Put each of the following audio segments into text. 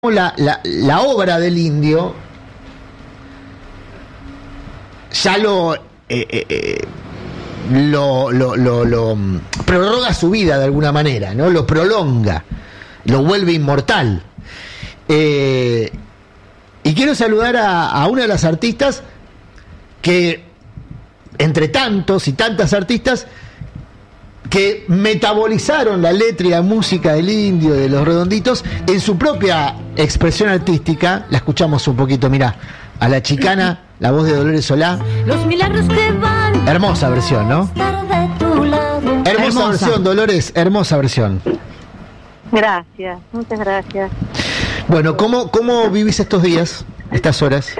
la obra del Indio ya lo prorroga su vida de alguna manera, ¿no? Lo prolonga, lo vuelve inmortal. Y quiero saludar a una de las artistas que, entre tantos y tantas artistas que metabolizaron la letra y la música del Indio, de Los Redonditos, en su propia expresión artística. La escuchamos un poquito, mirá, a la chicana, la voz de Dolores Solá. Los milagros que van. Hermosa versión, ¿no? Hermosa versión, Dolores, hermosa versión. Gracias, muchas gracias. Bueno, ¿cómo vivís estos días, estas horas?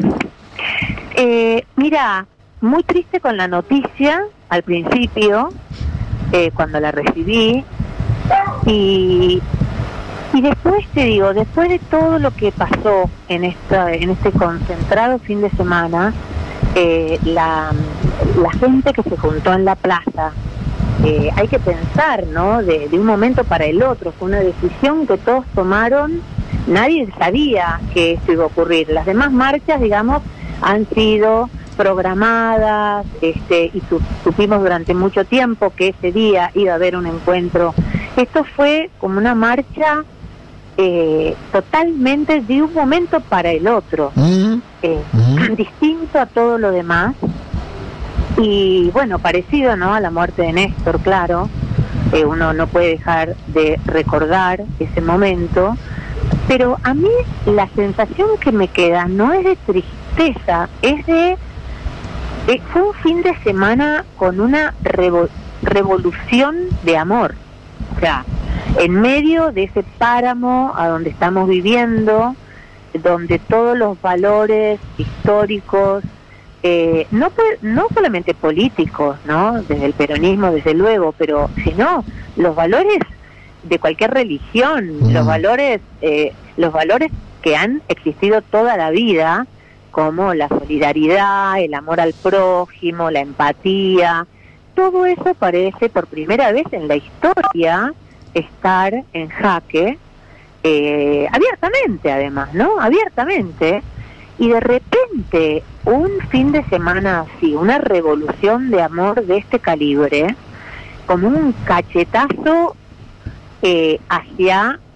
Mira, muy triste con la noticia al principio, cuando la recibí, y después te digo, después de todo lo que pasó en este concentrado fin de semana, la gente que se juntó en la plaza, hay que pensar, ¿no? De un momento para el otro, fue una decisión que todos tomaron, nadie sabía que esto iba a ocurrir. Las demás marchas, digamos, han sido programadas, y supimos durante mucho tiempo que ese día iba a haber un encuentro. Esto fue como una marcha totalmente de un momento para el otro, distinto a todo lo demás, y bueno, parecido, ¿no?, a la muerte de Néstor, claro. Uno no puede dejar de recordar ese momento, pero a mí la sensación que me queda no es de tristeza, es fue un fin de semana con una revolución de amor. O sea, en medio de ese páramo a donde estamos viviendo, donde todos los valores históricos, no solamente políticos, ¿no?, desde el peronismo, desde luego, pero sino los valores de cualquier religión, los valores que han existido toda la vida, como la solidaridad, el amor al prójimo, la empatía, todo eso parece por primera vez en la historia estar en jaque, abiertamente además, ¿no? Abiertamente, y de repente un fin de semana así, una revolución de amor de este calibre, como un cachetazo hacia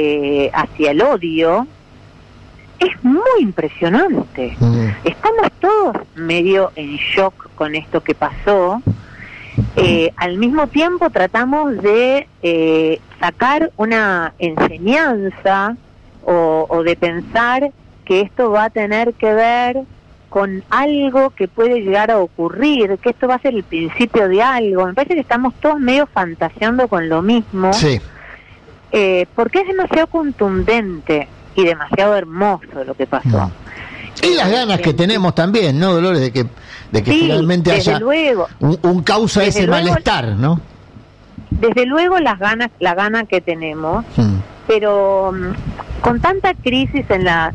el odio, es muy impresionante. Estamos todos medio en shock con esto que pasó. Al mismo tiempo tratamos de sacar una enseñanza o de pensar que esto va a tener que ver con algo que puede llegar a ocurrir, que esto va a ser el principio de algo. Me parece que estamos todos medio fantaseando con lo mismo, sí. Porque es demasiado contundente y demasiado hermoso lo que pasó. Y las ganas que tenemos también, ¿no, Dolores? De que sí, finalmente haya un causa de ese malestar, ¿no? Desde luego la gana que tenemos, pero con tanta crisis en la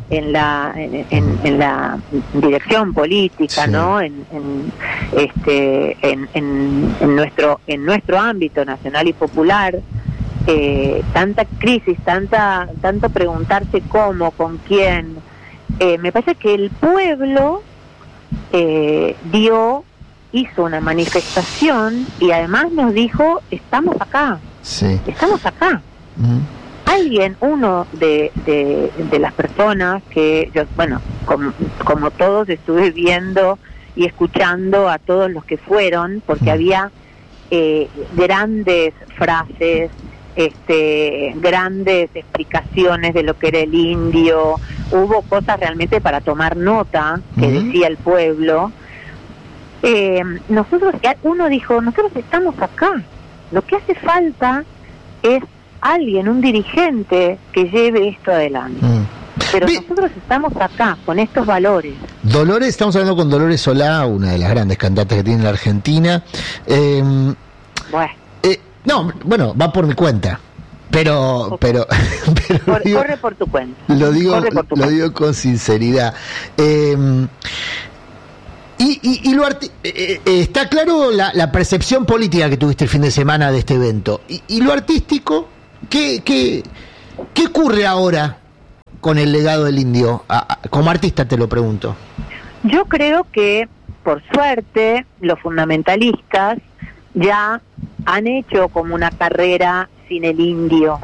dirección política, sí, ¿no? En nuestro ámbito nacional y popular, tanta crisis, tanto preguntarse cómo, con quién. Me parece que el pueblo hizo una manifestación y además nos dijo, estamos acá, sí, estamos acá. Alguien, uno de las personas que yo, bueno, como todos, estuve viendo y escuchando a todos los que fueron, porque había grandes frases, grandes explicaciones de lo que era el indio, hubo cosas realmente para tomar nota que decía el pueblo. Uno dijo, nosotros estamos acá, lo que hace falta es alguien, un dirigente que lleve esto adelante. Pero nosotros estamos acá, con estos valores. Dolores, estamos hablando con Dolores Solá, una de las grandes cantantes que tiene la Argentina. Bueno, va por mi cuenta. Pero corre por tu cuenta. Lo digo con sinceridad. Está claro la percepción política que tuviste el fin de semana de este evento. Y lo artístico, ¿qué ocurre ahora? con el legado del Indio? Como artista te lo pregunto. Yo creo que, por suerte, los fundamentalistas ya han hecho como una carrera sin el Indio.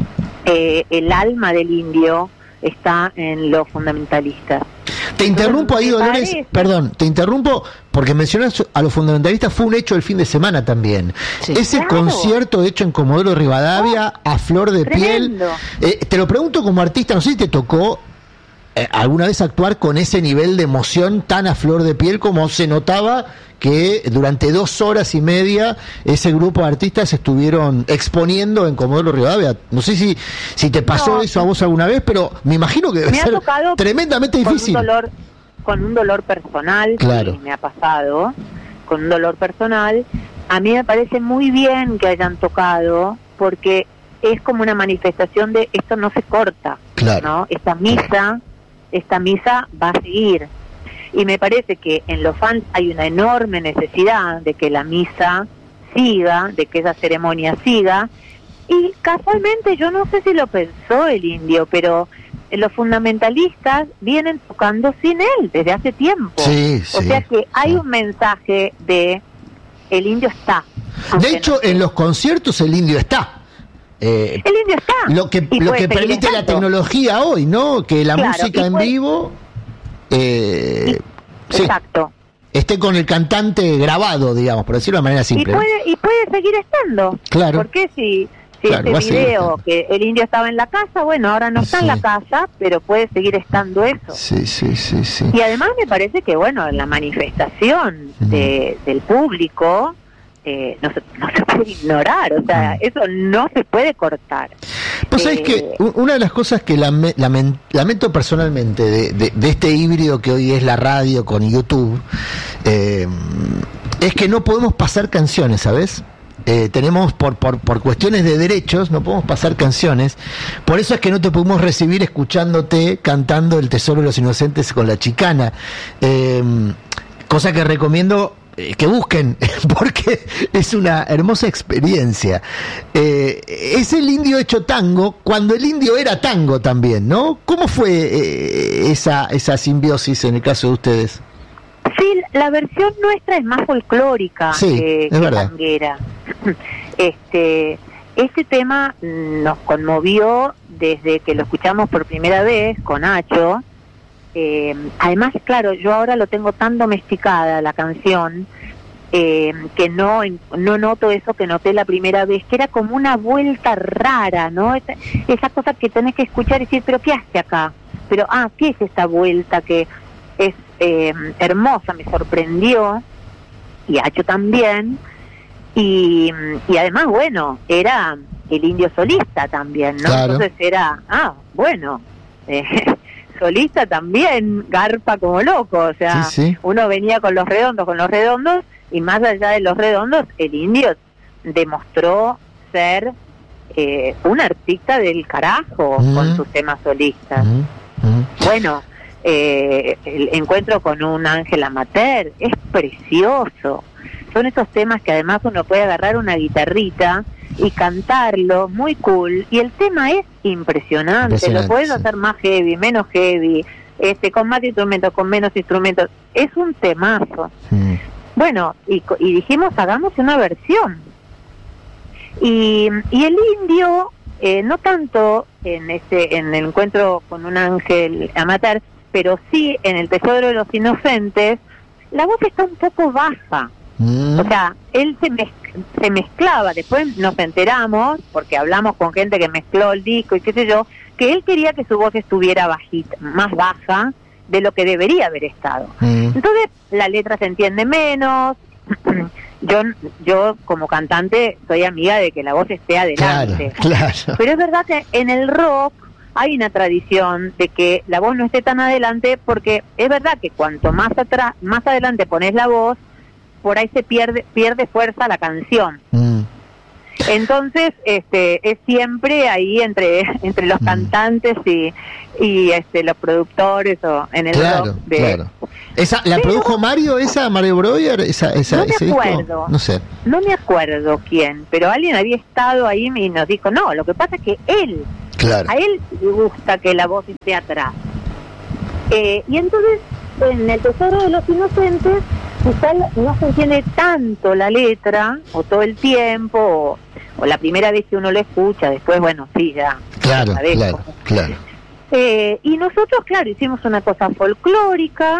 El alma del Indio está en los fundamentalistas. Te interrumpo ahí, Dolores, parece. perdón, te interrumpo porque mencionas a los fundamentalistas, fue un hecho el fin de semana también. Sí. Ese Claro. concierto hecho en Comodoro Rivadavia, a flor de Tremendo. piel. Te lo pregunto como artista, no sé si te tocó alguna vez actuar con ese nivel de emoción tan a flor de piel como se notaba que durante 2 horas y media ese grupo de artistas estuvieron exponiendo en Comodoro Rivadavia. No sé si te pasó No. eso a vos alguna vez, pero me imagino que debe Me ha ser tocado tremendamente difícil. Con un dolor personal, Claro. sí, me ha pasado, con un dolor personal. A mí me parece muy bien que hayan tocado, porque es como una manifestación de esto no se corta, Claro. ¿no? Esta misa va a seguir. Y me parece que en los fans hay una enorme necesidad de que la misa siga, de que esa ceremonia siga. Y casualmente, yo no sé si lo pensó el Indio, pero los fundamentalistas vienen tocando sin él desde hace tiempo. Sí, O sí, sea que hay sí. un mensaje de el Indio está. De Aunque hecho, no- en los conciertos el Indio está. el Indio está. Lo que Y puede seguir permite la estando. tecnología hoy, ¿no? Que la Claro, música y en puede- vivo sí, Exacto. esté con el cantante grabado, digamos, por decirlo de manera Y simple. puede seguir estando. Claro. Porque si Claro, va a ese seguir video estando. que el Indio estaba en la casa, bueno, ahora no está en Sí. la casa, pero puede seguir estando eso. Sí, sí, sí, sí. Y además me parece que, bueno, la manifestación del público no se puede ignorar, o sea, eso no se puede cortar. Pues sabés que una de las cosas que lamento personalmente de este híbrido que hoy es la radio con YouTube, es que no podemos pasar canciones, ¿sabes? Tenemos por cuestiones de derechos no podemos pasar canciones, por eso es que no te pudimos recibir escuchándote cantando El Tesoro de los Inocentes con la Chicana, cosa que recomiendo que busquen porque es una hermosa experiencia. Es el Indio hecho tango cuando el Indio era tango también, ¿no? ¿Cómo fue esa simbiosis en el caso de ustedes? Sí, la versión nuestra es más folclórica Sí, que es verdad. tanguera. Este tema nos conmovió desde que lo escuchamos por primera vez con Acho. Además, claro, yo ahora lo tengo tan domesticada la canción que no noto eso que noté la primera vez, que era como una vuelta rara, ¿no? Esa cosa que tenés que escuchar y decir, pero ¿qué hace acá? Pero, ¿qué es esta vuelta que es hermosa? Me sorprendió, y Acho también, y además, bueno, era el Indio solista también, ¿no? Claro. Entonces era, bueno, solista también, garpa como loco, o sea, Sí, sí. uno venía con los redondos, y más allá de los redondos, el Indio demostró ser un artista del carajo con sus temas solistas. Bueno, el encuentro con un ángel amateur es precioso. Son esos temas que además uno puede agarrar una guitarrita y cantarlo, muy cool, y el tema es impresionante, lo puedes hacer más heavy, menos heavy, con más instrumentos, con menos instrumentos, es un temazo. Bueno, y dijimos, hagamos una versión. Y el Indio, no tanto en el encuentro con un ángel amateur, pero sí en El Tesoro de los Inocentes, la voz está un poco baja. O sea, él se mezclaba, después nos enteramos, porque hablamos con gente que mezcló el disco y qué sé yo, que él quería que su voz estuviera bajita, más baja de lo que debería haber estado. Entonces, la letra se entiende menos. Yo como cantante soy amiga de que la voz esté adelante. Claro. Pero es verdad que en el rock hay una tradición de que la voz no esté tan adelante, porque es verdad que cuanto más adelante pones la voz, por ahí se pierde fuerza la canción. Entonces, es siempre ahí entre los cantantes y los productores o en el rock. Claro. ¿La produjo Mario, Mario Breuer? No me ese acuerdo. disco? No sé. No me acuerdo quién, pero alguien había estado ahí y nos dijo, no, lo que pasa es que él Claro. A él le gusta que la voz esté atrás. Y entonces, en El Tesoro de los Inocentes, quizá no se entiende tanto la letra, o todo el tiempo, o la primera vez que uno lo escucha, después, bueno, sí, ya. Claro, sabemos. claro. Y nosotros, claro, hicimos una cosa folclórica,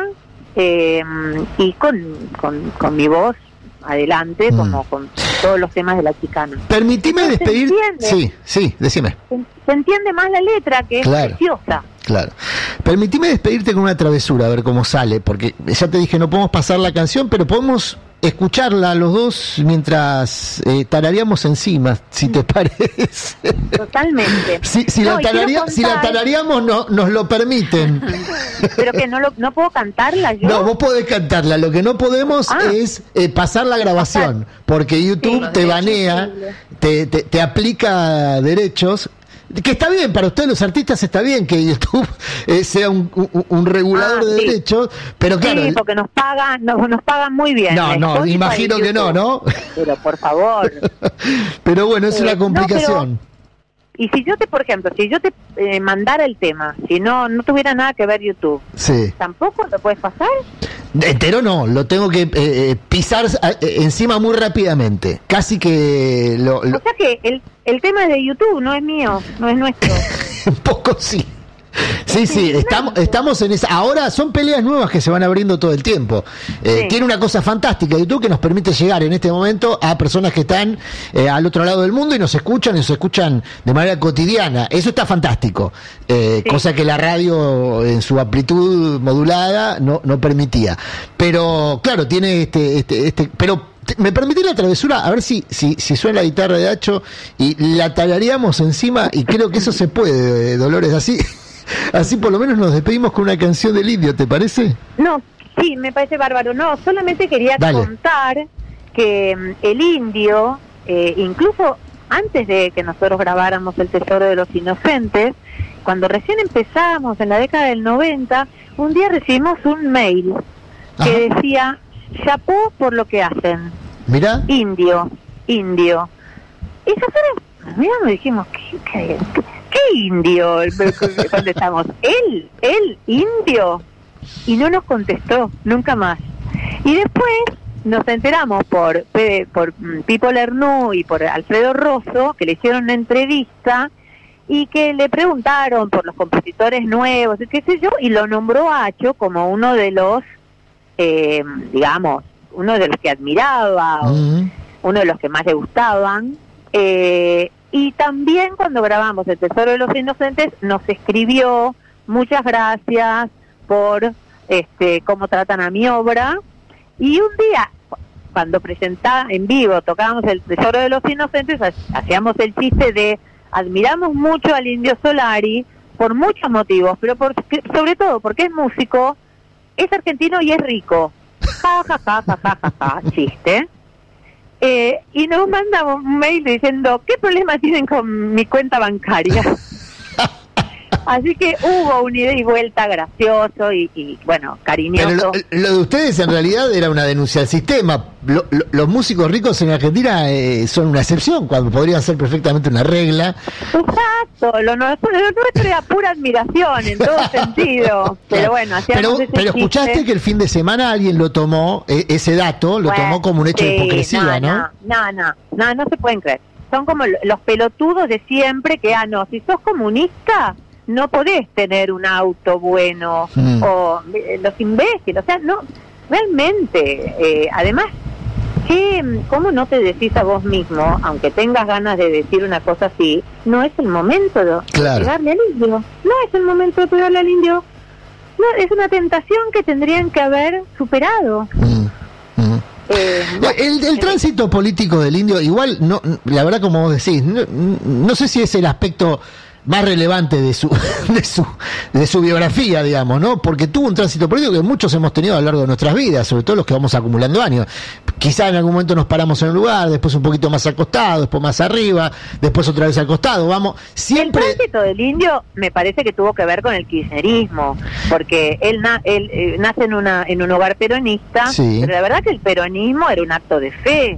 y con mi voz adelante, como con todos los temas de la chicana. Permitime despedir. Sí, decime. Se entiende más la letra, que es preciosa. Claro. Permitime despedirte con una travesura, a ver cómo sale, porque ya te dije, no podemos pasar la canción, pero podemos escucharla los dos mientras tarareamos encima, si te parece. Totalmente. Si la tarareamos, nos lo permiten. Pero que no puedo cantarla yo. No, vos podés cantarla, lo que no podemos es pasar la grabación, porque YouTube te banea, te aplica derechos. Que está bien, para ustedes los artistas está bien que YouTube sea un regulador de derechos, pero claro... Sí, porque nos pagan muy bien. No, imagino que no. Pero por favor. Pero bueno, es una complicación. Y si yo por ejemplo, mandara el tema, si no tuviera nada que ver YouTube, ¿tampoco lo puedes pasar? Entero no, lo tengo que pisar encima muy rápidamente. Casi que O sea que el tema es de YouTube, no es mío, no es nuestro. Un poco sí. Sí, estamos en esa. Ahora son peleas nuevas que se van abriendo todo el tiempo. Tiene una cosa fantástica YouTube que nos permite llegar en este momento a personas que están al otro lado del mundo y nos escuchan de manera cotidiana. Eso está fantástico. Cosa que la radio en su amplitud modulada no permitía. Pero claro, tiene pero me permití la travesura, a ver si suena la guitarra de Hacho y la tarareamos encima, y creo que eso se puede, Dolores, así por lo menos nos despedimos con una canción del Indio, ¿te parece? No, sí, me parece bárbaro. No, solamente quería contar que el Indio, incluso antes de que nosotros grabáramos El Tesoro de los Inocentes, cuando recién empezamos en la década del 90, un día recibimos un mail que decía: chapó por lo que hacen. Mira. Indio. Y nosotros miramos y dijimos, ¿qué indio? Contestamos, ¿el indio? Y no nos contestó, nunca más. Y después nos enteramos por Pipo Lernú y por Alfredo Rosso, que le hicieron una entrevista y que le preguntaron por los compositores nuevos, qué sé yo, y lo nombró Hacho como uno de los uno de los que admiraba, uno de los que más le gustaban, y también cuando grabamos El Tesoro de los Inocentes nos escribió: muchas gracias por cómo tratan a mi obra. Y un día, cuando presentaba en vivo, tocábamos El Tesoro de los Inocentes, hacíamos el chiste de: admiramos mucho al Indio Solari por muchos motivos, pero sobre todo porque es músico, es argentino y es rico. Ja, chiste. Y nos mandamos un mail diciendo: ¿qué problema tienen con mi cuenta bancaria? Así que hubo un ida y vuelta gracioso y bueno, cariñoso. Pero lo de ustedes en realidad era una denuncia al sistema. Los músicos ricos en Argentina son una excepción, cuando podría ser perfectamente una regla. Exacto, lo nuestro era pura admiración en todo sentido. Pero bueno, hacíamos pero escuchaste que el fin de semana alguien lo tomó, ese dato, lo tomó como un hecho de hipocresía, ¿no? No se pueden creer. Son como los pelotudos de siempre que, si sos comunista, no podés tener un auto bueno, o los imbéciles, o sea, no, realmente, además, ¿cómo no te decís a vos mismo, aunque tengas ganas de decir una cosa así, no es el momento de pegarle al indio? No es el momento de pegarle al indio. No, es una tentación que tendrían que haber superado. El tránsito político del indio, igual, no, la verdad, como vos decís, no sé si es el aspecto más relevante de su biografía, digamos, ¿no? Porque tuvo un tránsito político que muchos hemos tenido a lo largo de nuestras vidas, sobre todo los que vamos acumulando años. Quizá en algún momento nos paramos en un lugar, después un poquito más al costado, después más arriba, después otra vez al costado, vamos, siempre... El tránsito del indio me parece que tuvo que ver con el kirchnerismo, porque él nace en un hogar peronista, pero la verdad que el peronismo era un acto de fe.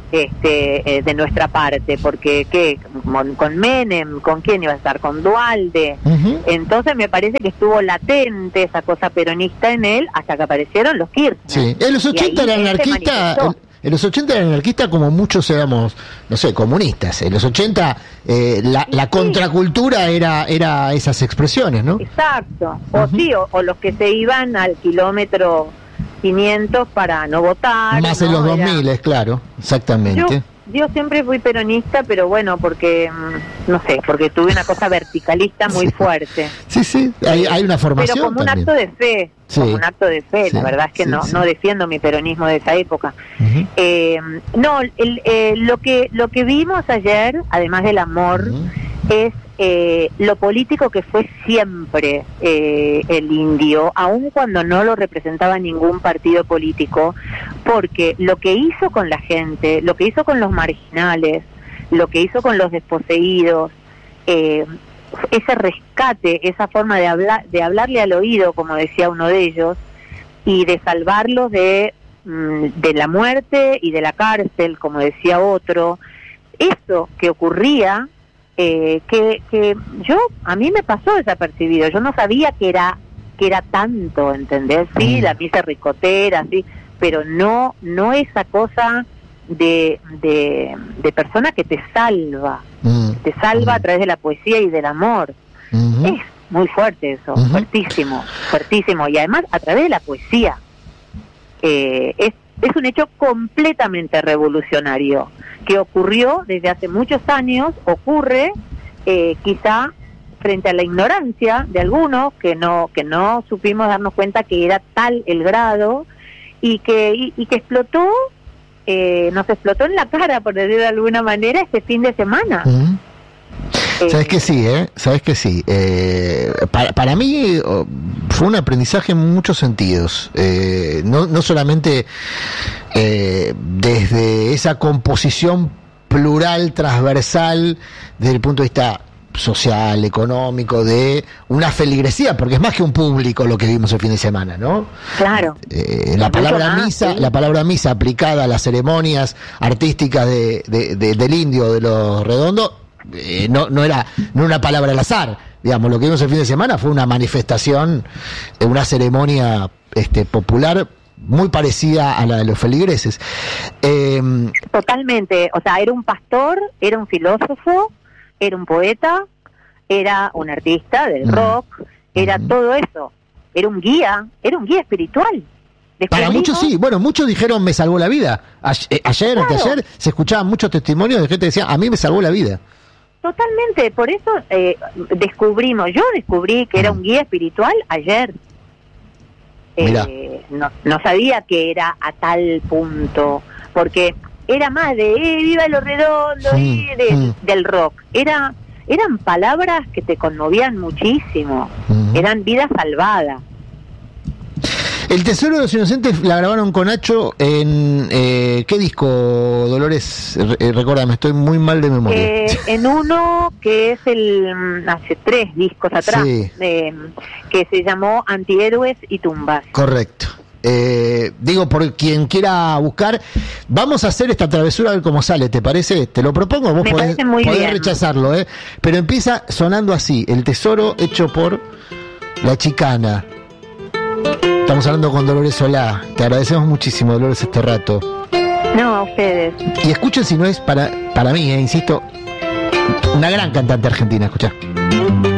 de nuestra parte, porque ¿qué? Con Menem, ¿con quién iba a estar? Con Duhalde. Ujú. Entonces me parece que estuvo latente esa cosa peronista en él hasta que aparecieron los Kirchner. Sí, en los Y 80 ahí era él se anarquista, manifestó. en los 80 era anarquista como muchos éramos, no sé, comunistas. En los 80 la contracultura era esas expresiones, ¿no? Exacto. O Ujú. sí, o los que se iban al kilómetro 500 para no votar. Más en ¿no? los Era- 2000, claro, exactamente. Yo siempre fui peronista, pero bueno, porque, no sé, porque tuve una cosa verticalista muy Sí. fuerte. Sí, hay una formación Pero como un también. acto de fe, Sí. como un acto de fe, Sí, la verdad es que sí, no, sí. no defiendo mi peronismo de esa época. Ujú. No, lo que vimos ayer, además del amor, Ujú. es lo político que fue siempre el indio, aun cuando no lo representaba ningún partido político, porque lo que hizo con la gente, lo que hizo con los marginales, lo que hizo con los desposeídos, ese rescate, esa forma de hablarle al oído, como decía uno de ellos, y de salvarlos de la muerte y de la cárcel, como decía otro, eso que ocurría, que a mí me pasó desapercibido, yo no sabía que era tanto, ¿entendés? Sí, la misa ricotera, sí, pero no esa cosa de persona que te salva a través de la poesía y del amor. Ujú. Es muy fuerte eso, Ujú. fuertísimo, y además a través de la poesía. Es un hecho completamente revolucionario, que ocurrió desde hace muchos años, ocurre quizá frente a la ignorancia de algunos que no supimos darnos cuenta que era tal el grado, y que explotó, nos explotó en la cara, por decirlo de alguna manera, este fin de semana. Ujú. Sabes que sí, sabes que sí. Para mí fue un aprendizaje en muchos sentidos. No solamente desde esa composición plural, transversal, desde el punto de vista social, económico, de una feligresía, porque es más que un público lo que vimos el fin de semana, ¿no? Claro. La palabra más, misa, sí. la palabra misa aplicada a las ceremonias artísticas del indio de los redondos, no era una palabra al azar. Digamos, lo que vimos el fin de semana fue una manifestación, una ceremonia popular muy parecida a la de los feligreses. Totalmente, o sea, era un pastor, era un filósofo, era un poeta, era un artista del rock, era todo eso, era un guía espiritual. Para muchos sí, bueno, muchos dijeron me salvó la vida. Ayer, Claro. anteayer, se escuchaban muchos testimonios de gente que decía, a mí me salvó la vida. Totalmente, por eso yo descubrí que era un guía espiritual ayer. Mirá. No sabía que era a tal punto, porque era más de viva lo redondo y del rock. Eran palabras que te conmovían muchísimo, eran vidas salvadas. El Tesoro de los Inocentes la grabaron con Nacho en... ¿qué disco, Dolores? Recuérdame, estoy muy mal de memoria. En uno que es hace 3 discos atrás, Sí. que se llamó Antihéroes y Tumbas. Correcto. Digo, por quien quiera buscar, vamos a hacer esta travesura a ver cómo sale, ¿te parece? Te lo propongo, vos Me podés parece muy bien. rechazarlo, pero empieza sonando así, El Tesoro hecho por La Chicana. Estamos hablando con Dolores Solá. Te agradecemos muchísimo, Dolores, este rato. No, a ustedes. Y escuchen si no es para mí, insisto, una gran cantante argentina, escuchá.